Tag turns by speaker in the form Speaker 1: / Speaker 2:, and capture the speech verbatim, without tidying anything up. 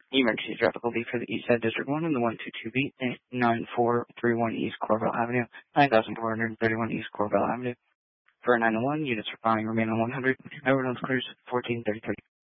Speaker 1: Emergency traffic will be for the East Side District one and the one two two B, nine four three one East Corville Avenue, nine thousand four hundred thirty-one East Corville Avenue. For nine oh one, units are flying remain on one hundred. Everyone's cruise fourteen thirty-three.